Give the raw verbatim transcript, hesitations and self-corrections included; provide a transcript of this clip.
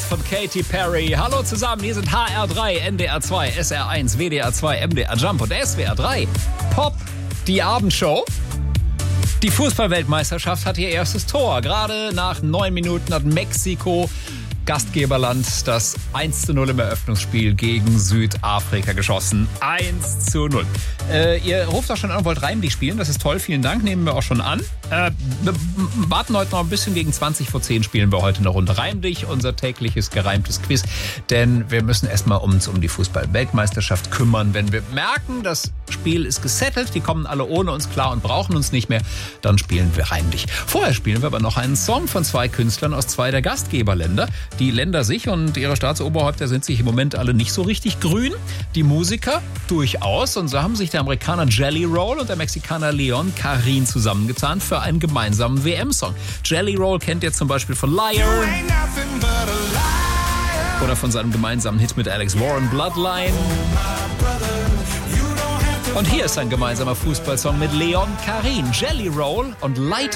von Katy Perry. Hallo zusammen, hier sind H R drei, N D R zwei, S R eins, W D R zwei, M D R Jump und S W R drei. Pop, die Abendshow. Die Fußball-Weltmeisterschaft hat ihr erstes Tor. Gerade nach neun Minuten hat Mexiko, Gastgeberland, das eins zu null im Eröffnungsspiel gegen Südafrika geschossen. eins zu null. Äh, ihr ruft auch schon an und wollt Reim dich spielen. Das ist toll, vielen Dank. Nehmen wir auch schon an. Äh, wir warten heute noch ein bisschen. Gegen zwanzig vor zehn spielen wir heute eine Runde Reim dich, unser tägliches gereimtes Quiz. Denn wir müssen erstmal uns um die Fußball-Weltmeisterschaft kümmern. Wenn wir merken, das Spiel ist gesettelt, die kommen alle ohne uns klar und brauchen uns nicht mehr, dann spielen wir Reim dich. Vorher spielen wir aber noch einen Song von zwei Künstlern aus zwei der Gastgeberländer. Die Länder sich und ihre Staatsoberhäupter sind sich im Moment alle nicht so richtig grün. Die Musiker durchaus. Und so haben sich der Amerikaner Jelly Roll und der Mexikaner Leon Karin zusammengetan für einen gemeinsamen W M-Song. Jelly Roll kennt ihr zum Beispiel von Liar oder von seinem gemeinsamen Hit mit Alex Warren, Bloodline. Und hier ist ein gemeinsamer Fußballsong mit Leon Karin, Jelly Roll und Lighter.